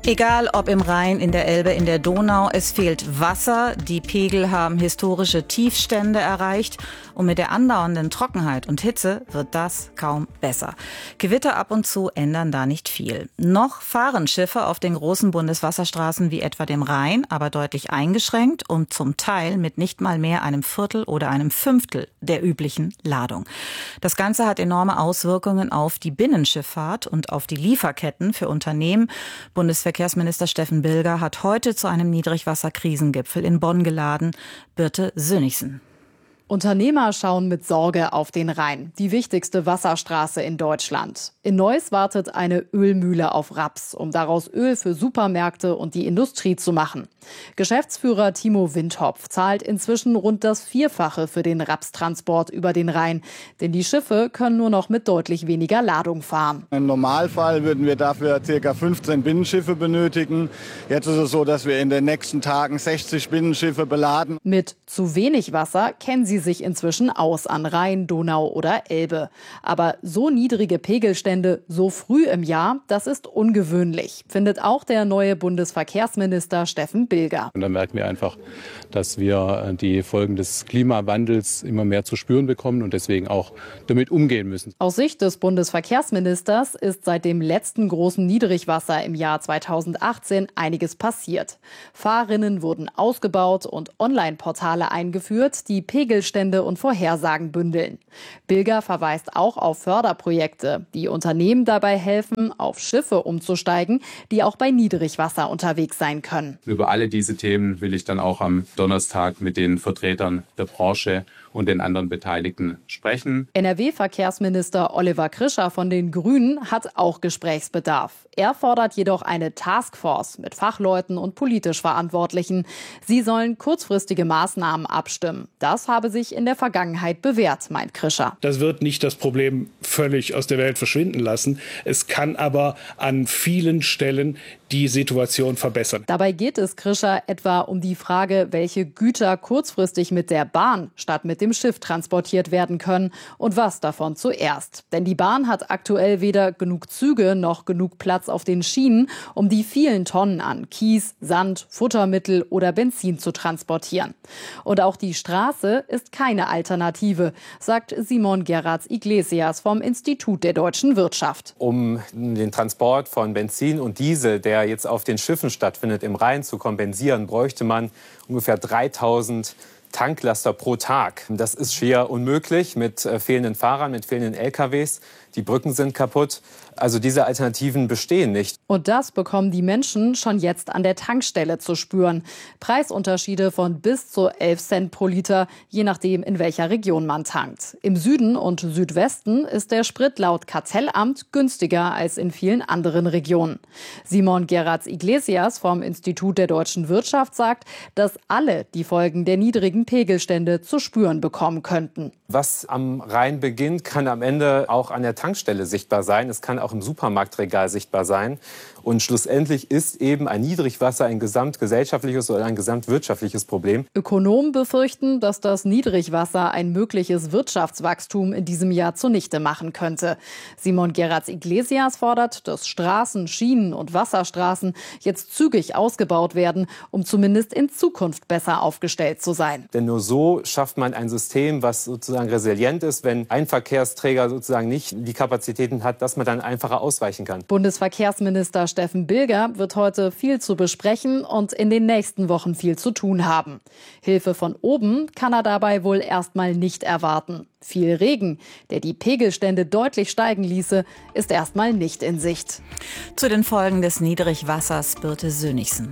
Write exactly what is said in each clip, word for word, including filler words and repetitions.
Egal ob im Rhein, in der Elbe, in der Donau, es fehlt Wasser. Die Pegel haben historische Tiefstände erreicht. Und mit der andauernden Trockenheit und Hitze wird das kaum besser. Gewitter ab und zu ändern da nicht viel. Noch fahren Schiffe auf den großen Bundeswasserstraßen wie etwa dem Rhein, aber deutlich eingeschränkt und zum Teil mit nicht mal mehr einem Viertel oder einem Fünftel der üblichen Ladung. Das Ganze hat enorme Auswirkungen auf die Binnenschifffahrt und auf die Lieferketten für Unternehmen. Bundesverkehrsminister Steffen Bilger hat heute zu einem Niedrigwasserkrisengipfel in Bonn geladen. Birte Sönnigsen. Unternehmer schauen mit Sorge auf den Rhein, die wichtigste Wasserstraße in Deutschland. In Neuss wartet eine Ölmühle auf Raps, um daraus Öl für Supermärkte und die Industrie zu machen. Geschäftsführer Timo Windhopf zahlt inzwischen rund das Vierfache für den Rapstransport über den Rhein. Denn die Schiffe können nur noch mit deutlich weniger Ladung fahren. Im Normalfall würden wir dafür ca. fünfzehn Binnenschiffe benötigen. Jetzt ist es so, dass wir in den nächsten Tagen sechzig Binnenschiffe beladen. Mit zu wenig Wasser kennen sie sich inzwischen aus an Rhein, Donau oder Elbe. Aber so niedrige Pegelstände so früh im Jahr, das ist ungewöhnlich, findet auch der neue Bundesverkehrsminister Steffen Bilger. Und da merken wir einfach, dass wir die Folgen des Klimawandels immer mehr zu spüren bekommen und deswegen auch damit umgehen müssen. Aus Sicht des Bundesverkehrsministers ist seit dem letzten großen Niedrigwasser im Jahr zweitausendachtzehn einiges passiert. Fahrrinnen wurden ausgebaut und Online-Portale eingeführt, die Pegelstände und Vorhersagen bündeln. Bilger verweist auch auf Förderprojekte, die Unternehmen dabei helfen, auf Schiffe umzusteigen, die auch bei Niedrigwasser unterwegs sein können. Über alle diese Themen will ich dann auch am Donnerstag mit den Vertretern der Branche und den anderen Beteiligten sprechen. N R W-Verkehrsminister Oliver Krischer von den Grünen hat auch Gesprächsbedarf. Er fordert jedoch eine Taskforce mit Fachleuten und politisch Verantwortlichen. Sie sollen kurzfristige Maßnahmen abstimmen. Das habe sich in der Vergangenheit bewährt, meint Krischer. Das wird nicht das Problem völlig aus der Welt verschwinden lassen. Es kann aber an vielen Stellen die Situation verbessern. Dabei geht es Krischer etwa um die Frage, welche Güter kurzfristig mit der Bahn statt mit dem Schiff transportiert werden können und was davon zuerst. Denn die Bahn hat aktuell weder genug Züge noch genug Platz auf den Schienen, um die vielen Tonnen an Kies, Sand, Futtermittel oder Benzin zu transportieren. Und auch die Straße ist keine Alternative, sagt Simon Geratz-Iglesias vom Institut der deutschen Wirtschaft. Um den Transport von Benzin und Diesel, der jetzt auf den Schiffen stattfindet, im Rhein zu kompensieren, bräuchte man ungefähr dreitausend Tanklaster pro Tag. Das ist schier unmöglich mit äh, fehlenden Fahrern, mit fehlenden L K Ws. Die Brücken sind kaputt. Also diese Alternativen bestehen nicht. Und das bekommen die Menschen schon jetzt an der Tankstelle zu spüren. Preisunterschiede von bis zu elf Cent pro Liter, je nachdem, in welcher Region man tankt. Im Süden und Südwesten ist der Sprit laut Kartellamt günstiger als in vielen anderen Regionen. Simon Geratz-Iglesias vom Institut der deutschen Wirtschaft sagt, dass alle die Folgen der niedrigen Pegelstände zu spüren bekommen könnten. Was am Rhein beginnt, kann am Ende auch an der Tankstelle sichtbar sein. Es kann auch im Supermarktregal sichtbar sein. Und schlussendlich ist eben ein Niedrigwasser ein gesamtgesellschaftliches oder ein gesamtwirtschaftliches Problem. Ökonomen befürchten, dass das Niedrigwasser ein mögliches Wirtschaftswachstum in diesem Jahr zunichte machen könnte. Simon Geratz-Iglesias fordert, dass Straßen, Schienen und Wasserstraßen jetzt zügig ausgebaut werden, um zumindest in Zukunft besser aufgestellt zu sein. Denn nur so schafft man ein System, was sozusagen resilient ist, wenn ein Verkehrsträger sozusagen nicht die Kapazitäten hat, dass man dann einfacher ausweichen kann. Bundesverkehrsminister Steffen Bilger wird heute viel zu besprechen und in den nächsten Wochen viel zu tun haben. Hilfe von oben kann er dabei wohl erstmal nicht erwarten. Viel Regen, der die Pegelstände deutlich steigen ließe, ist erstmal nicht in Sicht. Zu den Folgen des Niedrigwassers Birte Sönnigsen.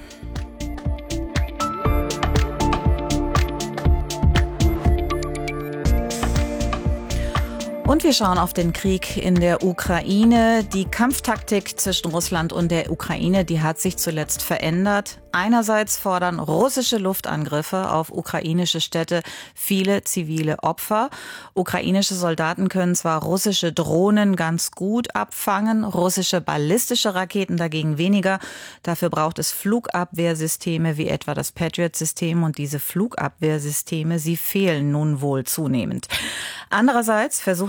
Und wir schauen auf den Krieg in der Ukraine. Die Kampftaktik zwischen Russland und der Ukraine, die hat sich zuletzt verändert. Einerseits fordern russische Luftangriffe auf ukrainische Städte viele zivile Opfer. Ukrainische Soldaten können zwar russische Drohnen ganz gut abfangen, russische ballistische Raketen dagegen weniger. Dafür braucht es Flugabwehrsysteme wie etwa das Patriot-System. Und diese Flugabwehrsysteme, sie fehlen nun wohl zunehmend. Andererseits versucht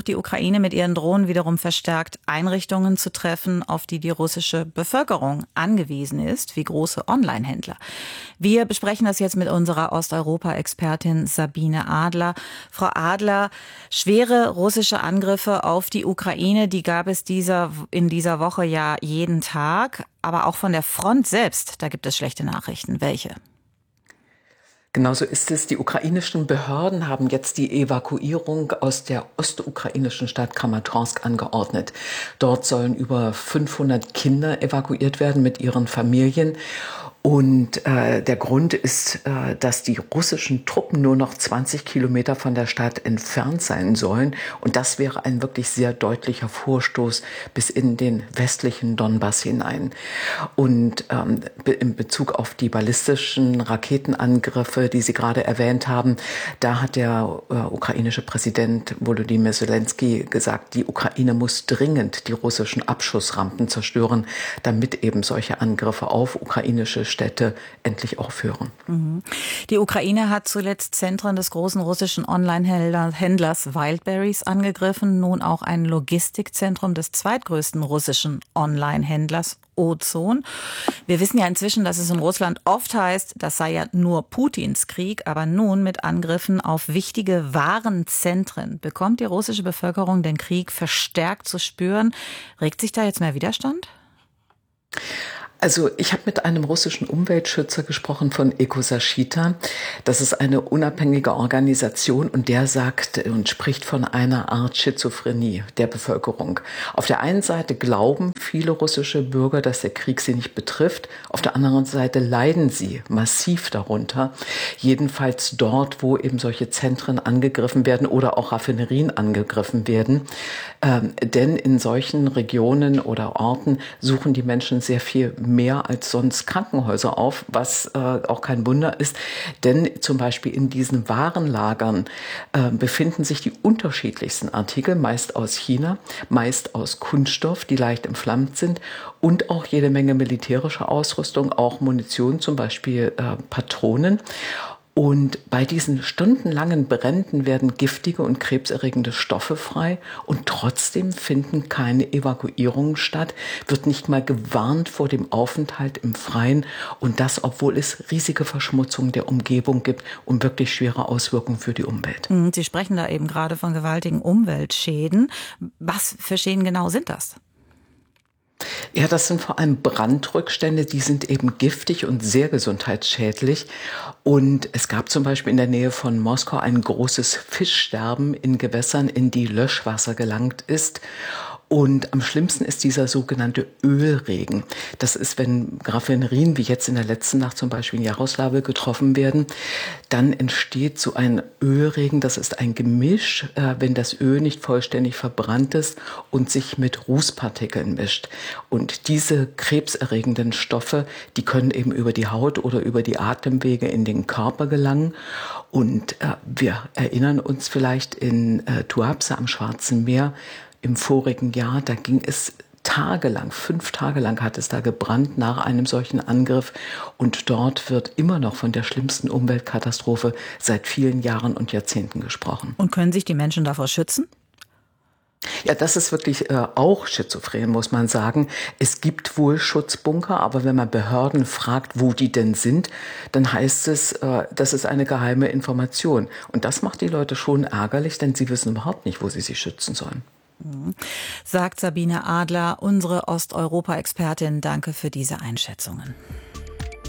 die Ukraine mit ihren Drohnen wiederum verstärkt, Einrichtungen zu treffen, auf die die russische Bevölkerung angewiesen ist, wie große Online-Händler. Wir besprechen das jetzt mit unserer Osteuropa-Expertin Sabine Adler. Frau Adler, schwere russische Angriffe auf die Ukraine, die gab es dieser, in dieser Woche ja jeden Tag. Aber auch von der Front selbst, da gibt es schlechte Nachrichten. Welche? Genauso ist es. Die ukrainischen Behörden haben jetzt die Evakuierung aus der ostukrainischen Stadt Kramatorsk angeordnet. Dort sollen über fünfhundert Kinder evakuiert werden mit ihren Familien. Und äh, der Grund ist, äh, dass die russischen Truppen nur noch zwanzig Kilometer von der Stadt entfernt sein sollen. Und das wäre ein wirklich sehr deutlicher Vorstoß bis in den westlichen Donbass hinein. Und ähm, in Bezug auf die ballistischen Raketenangriffe, die Sie gerade erwähnt haben, da hat der äh, ukrainische Präsident Volodymyr Zelensky gesagt, die Ukraine muss dringend die russischen Abschussrampen zerstören, damit eben solche Angriffe auf ukrainische Städte endlich aufhören. Die Ukraine hat zuletzt Zentren des großen russischen Online-Händlers Wildberries angegriffen, nun auch ein Logistikzentrum des zweitgrößten russischen Online-Händlers Ozon. Wir wissen ja inzwischen, dass es in Russland oft heißt, das sei ja nur Putins Krieg, aber nun mit Angriffen auf wichtige Warenzentren. Bekommt die russische Bevölkerung den Krieg verstärkt zu spüren? Regt sich da jetzt mehr Widerstand? Also ich habe mit einem russischen Umweltschützer gesprochen von EcoSashita. Das ist eine unabhängige Organisation und der sagt und spricht von einer Art Schizophrenie der Bevölkerung. Auf der einen Seite glauben viele russische Bürger, dass der Krieg sie nicht betrifft. Auf der anderen Seite leiden sie massiv darunter. Jedenfalls dort, wo eben solche Zentren angegriffen werden oder auch Raffinerien angegriffen werden. Ähm, denn in solchen Regionen oder Orten suchen die Menschen sehr viel mehr als sonst Krankenhäuser auf, was äh, auch kein Wunder ist, denn zum Beispiel in diesen Warenlagern äh, befinden sich die unterschiedlichsten Artikel, meist aus China, meist aus Kunststoff, die leicht entflammt sind und auch jede Menge militärische Ausrüstung, auch Munition, zum Beispiel äh, Patronen. Und bei diesen stundenlangen Bränden werden giftige und krebserregende Stoffe frei und trotzdem finden keine Evakuierungen statt, wird nicht mal gewarnt vor dem Aufenthalt im Freien und das, obwohl es riesige Verschmutzung der Umgebung gibt und wirklich schwere Auswirkungen für die Umwelt. Sie sprechen da eben gerade von gewaltigen Umweltschäden. Was für Schäden genau sind das? Ja, das sind vor allem Brandrückstände, die sind eben giftig und sehr gesundheitsschädlich. Und es gab zum Beispiel in der Nähe von Moskau ein großes Fischsterben in Gewässern, in die Löschwasser gelangt ist. Und am schlimmsten ist dieser sogenannte Ölregen. Das ist, wenn Raffinerien wie jetzt in der letzten Nacht zum Beispiel in Jaroslawl getroffen werden, dann entsteht so ein Ölregen. Das ist ein Gemisch, äh, wenn das Öl nicht vollständig verbrannt ist und sich mit Rußpartikeln mischt. Und diese krebserregenden Stoffe, die können eben über die Haut oder über die Atemwege in den Körper gelangen. Und äh, wir erinnern uns vielleicht in äh, Tuapse am Schwarzen Meer, im vorigen Jahr, da ging es tagelang, fünf Tage lang hat es da gebrannt nach einem solchen Angriff. Und dort wird immer noch von der schlimmsten Umweltkatastrophe seit vielen Jahren und Jahrzehnten gesprochen. Und können sich die Menschen davor schützen? Ja, das ist wirklich äh, auch schizophren, muss man sagen. Es gibt wohl Schutzbunker, aber wenn man Behörden fragt, wo die denn sind, dann heißt es, äh, das ist eine geheime Information. Und das macht die Leute schon ärgerlich, denn sie wissen überhaupt nicht, wo sie sich schützen sollen. Sagt Sabine Adler, unsere Osteuropa-Expertin. Danke für diese Einschätzungen.